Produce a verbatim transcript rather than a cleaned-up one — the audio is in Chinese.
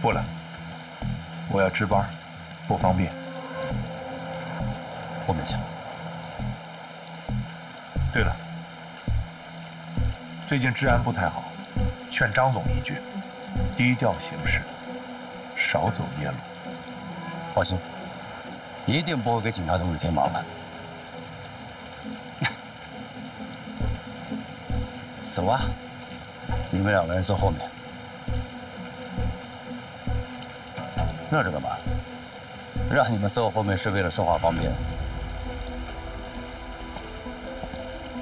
不了，我要值班，不方便。 后面请。 对了，最近治安不太好，劝张总一句，低调行事，少走夜路。 放心，一定不会给警察同志添麻烦。走啊，你们两个人坐后面。那是干嘛？让你们坐我后面是为了说话方便。